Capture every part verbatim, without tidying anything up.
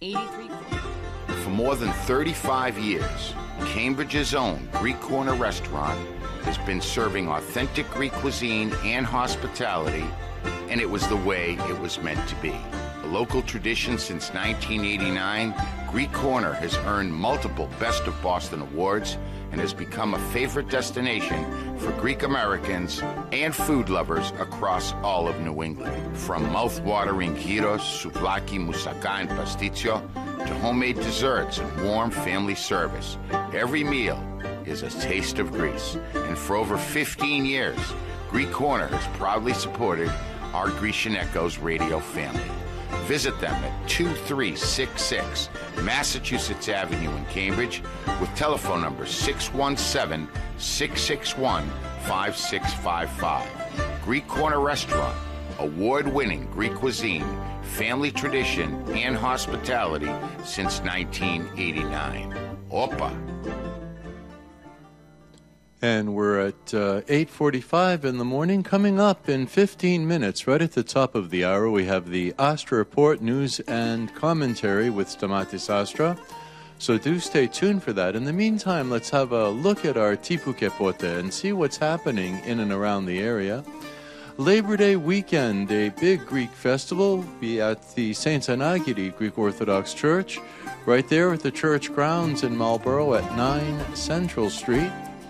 eighty-three. For more than thirty-five years, Cambridge's own Greek Corner restaurant has been serving authentic Greek cuisine and hospitality, and it was the way it was meant to be. A local tradition since nineteen eighty-nine, Greek Corner has earned multiple Best of Boston awards and has become a favorite destination for Greek Americans and food lovers across all of New England. From mouth-watering gyros, souvlaki, moussaka, and pasticcio, to homemade desserts and warm family service, every meal is a taste of Greece. And for over fifteen years, Greek Corner has proudly supported our Grecian Echoes radio family. Visit them at two three six six Massachusetts Avenue in Cambridge with telephone number six one seven, six six one, five six five five. Greek Corner Restaurant, award-winning Greek cuisine, family tradition, and hospitality since nineteen eighty-nine. Opa! And we're at uh, eight forty-five in the morning. Coming up in fifteen minutes, right at the top of the hour, we have the Astra Report, news and commentary with Stamatis Astra. So do stay tuned for that. In the meantime, let's have a look at our Tipu Kepote and see what's happening in and around the area. Labor Day weekend, a big Greek festival, will be at the Saint Anagiri Greek Orthodox Church, right there at the church grounds in Marlborough at nine Central Street.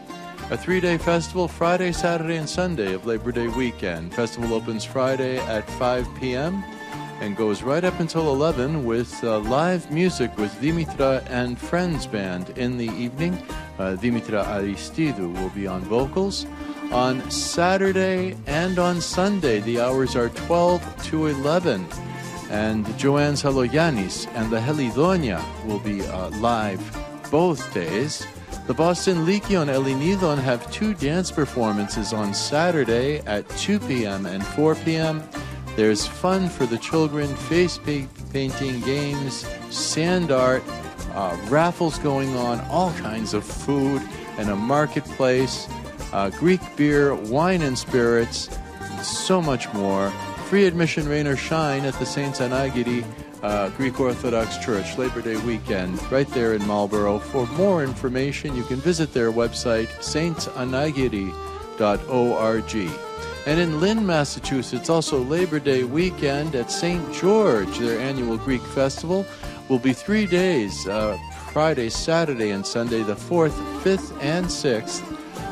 A three-day festival, Friday, Saturday, and Sunday of Labor Day weekend. Festival opens Friday at five p.m. and goes right up until eleven with uh, live music with Dimitra and Friends Band in the evening. Uh, Dimitra Aristidou will be on vocals. On Saturday and on Sunday, the hours are twelve to eleven. And Joanne Saloyanis and the Helidonia will be uh, live both days. The Boston Lyceon Elinidon have two dance performances on Saturday at two p.m. and four p.m. There's fun for the children, face painting games, sand art, uh, raffles going on, all kinds of food, and a marketplace, uh, Greek beer, wine and spirits, so much more. Free admission, rain or shine, at the Saint Anagiri Uh, Greek Orthodox Church, Labor Day weekend, right there in Marlborough. For more information, you can visit their website, saint anagiri dot org. And in Lynn, Massachusetts, also Labor Day weekend at Saint George, their annual Greek festival, will be three days, uh, Friday, Saturday, and Sunday, the fourth, fifth, and sixth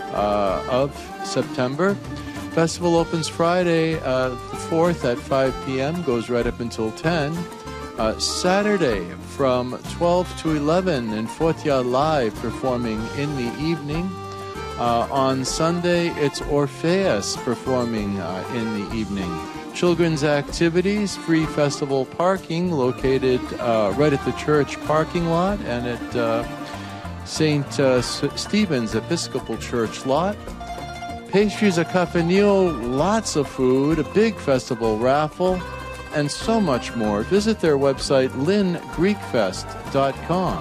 uh, of September. Festival opens Friday, uh, the fourth at five p.m., goes right up until ten. Uh, Saturday from twelve to eleven, and Fotia Live performing in the evening. Uh, on Sunday, it's Orpheus performing uh, in the evening. Children's activities, free festival parking located uh, right at the church parking lot and at uh, Saint Uh, Stephen's Episcopal Church lot. Pastries, a cafanillo, lots of food, a big festival raffle, and so much more. Visit their website, lynn greek fest dot com.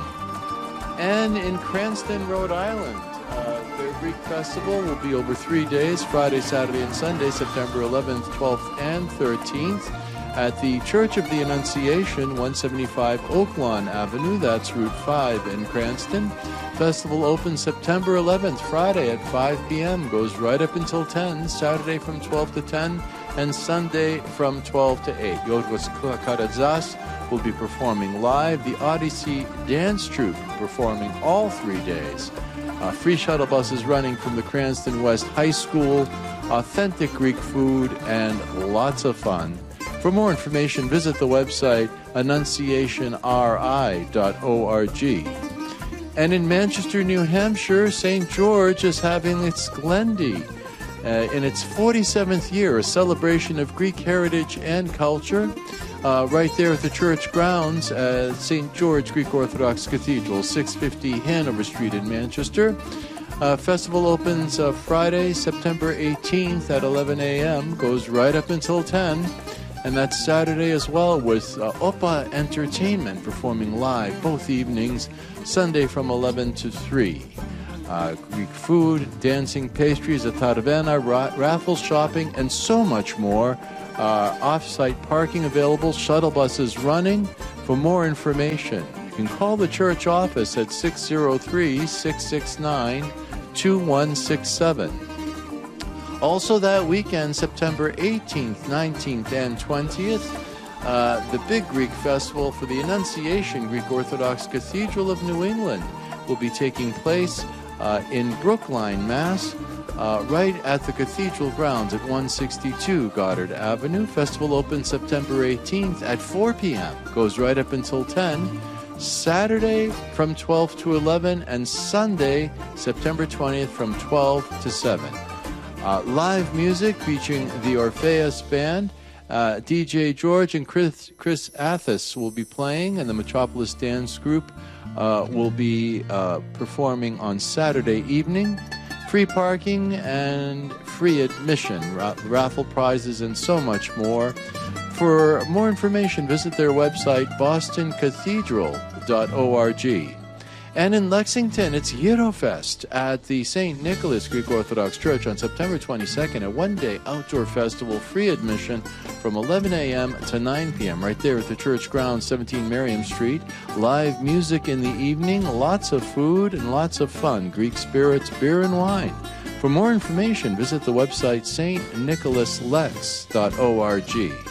And in Cranston, Rhode Island, uh, their Greek festival will be over three days, Friday, Saturday, and Sunday, September eleventh, twelfth, and thirteenth, at the Church of the Annunciation, one seventy-five Oaklawn Avenue, that's Route five in Cranston. Festival opens September eleventh, Friday at five p.m., goes right up until ten, Saturday from twelve to ten, and Sunday from twelve to eight. Yorgos Karatzas will be performing live. The Odyssey Dance Troupe performing all three days. Uh, free shuttle buses running from the Cranston West High School. Authentic Greek food and lots of fun. For more information, visit the website annunciation r i dot org. And in Manchester, New Hampshire, Saint George is having its Glendy. Uh, in its forty-seventh year, a celebration of Greek heritage and culture, uh, right there at the church grounds at Saint George Greek Orthodox Cathedral, six fifty Hanover Street in Manchester. Uh, festival opens uh, Friday, September eighteenth at eleven a.m., goes right up until ten, and that's Saturday as well with uh, Opa Entertainment performing live both evenings, Sunday from eleven to three. Uh, Greek food, dancing, pastries, a taravana, ra- raffles, shopping, and so much more. Uh, off-site parking available, shuttle buses running For more information, you can call the church office at six oh three, six six nine, two one six seven. Also that weekend, September eighteenth, nineteenth, and twentieth, uh, the Big Greek Festival for the Annunciation Greek Orthodox Cathedral of New England will be taking place uh, in Brookline, Mass., uh, right at the cathedral grounds at one sixty-two Goddard Avenue. Festival opens September eighteenth at four p.m., goes right up until ten. Saturday from twelve to eleven, and Sunday, September twentieth, from twelve to seven. Uh, live music featuring the Orpheus Band. Uh, D J George and Chris, Chris Athos will be playing, and the Metropolis Dance Group uh, will be uh, performing on Saturday evening. Free parking and free admission, ra- raffle prizes, and so much more. For more information, visit their website, boston cathedral dot org. And in Lexington, it's Eurofest at the Saint Nicholas Greek Orthodox Church on September twenty-second, a one-day outdoor festival, free admission from eleven a.m. to nine p.m. right there at the church grounds, seventeen Merriam Street. Live music in the evening, lots of food, and lots of fun. Greek spirits, beer, and wine. For more information, visit the website, s t nicholas lex dot org.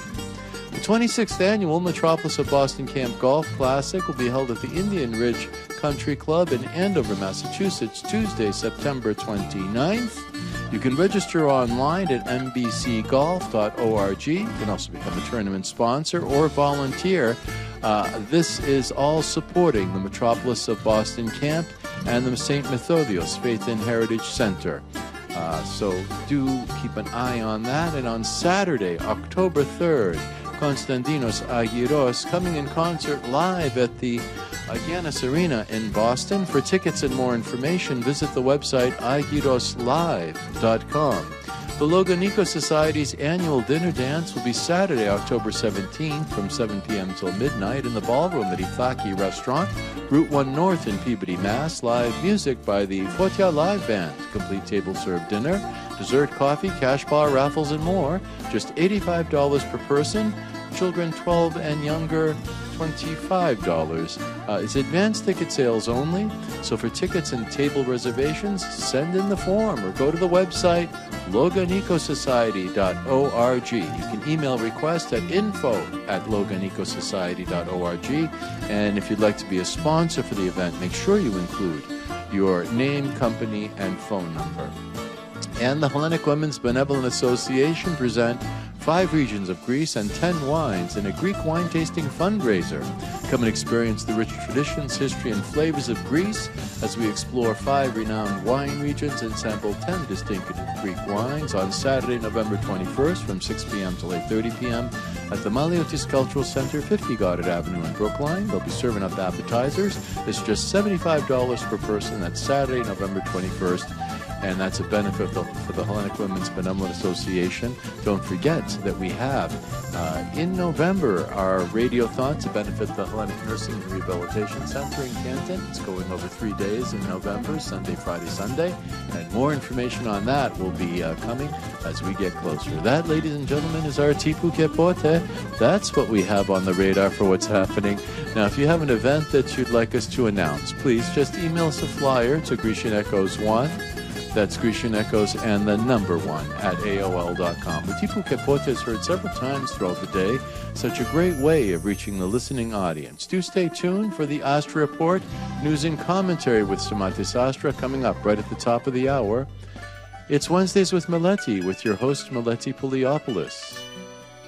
The twenty-sixth Annual Metropolis of Boston Camp Golf Classic will be held at the Indian Ridge Country Club in Andover, Massachusetts, Tuesday, September twenty-ninth. You can register online at m b c golf dot org. You can also become a tournament sponsor or volunteer. Uh, this is all supporting the Metropolis of Boston Camp and the Saint Methodios Faith and Heritage Center. Uh, so do keep an eye on that. And on Saturday, October third, Konstantinos Agiros coming in concert live at the Agganis Arena in Boston. For tickets and more information, visit the website agiros live dot com. The Loganiko Society's annual dinner dance will be Saturday, October seventeenth from seven p.m. till midnight in the ballroom at Ithaki Restaurant, Route one North in Peabody, Mass. Live music by the Fotia Live Band. Complete table-served dinner, dessert, coffee, cash bar, raffles, and more. Just eighty-five dollars per person. Children twelve and younger, twenty-five dollars. Uh, it's advanced ticket sales only, so for tickets and table reservations, send in the form or go to the website, loganiko society dot org. You can email request at info at loganiko society dot org. And if you'd like to be a sponsor for the event, make sure you include your name, company, and phone number. And the Hellenic Women's Benevolent Association present five regions of Greece and ten wines in a Greek wine tasting fundraiser. Come and experience the rich traditions, history, and flavors of Greece as we explore five renowned wine regions and sample ten distinctive Greek wines on Saturday, November twenty-first from six p.m. till eight thirty p.m. at the Maliotis Cultural Center, fifty Goddard Avenue in Brookline. They'll be serving up appetizers. It's just seventy-five dollars per person. That's Saturday, November twenty-first. And that's a benefit for the Hellenic Women's Benevolent Association. Don't forget that we have, uh, in November, our Radiothon to benefit the Hellenic Nursing and Rehabilitation Center in Canton. It's going over three days in November, Sunday, Friday, Sunday. And more information on that will be uh, coming as we get closer. That, ladies and gentlemen, is our Tipu Kepote. That's what we have on the radar for what's happening. Now, if you have an event that you'd like us to announce, please just email us a flyer to Grecian Echoes one. That's Grecian Echoes and the number one at A O L dot com. The Tipu Kepote is heard several times throughout the day. Such a great way of reaching the listening audience. Do stay tuned for the Astra Report, news and commentary with Stamatis Astra coming up right at the top of the hour. It's Wednesdays with Meleti with your host, Meleti Poliopoulos.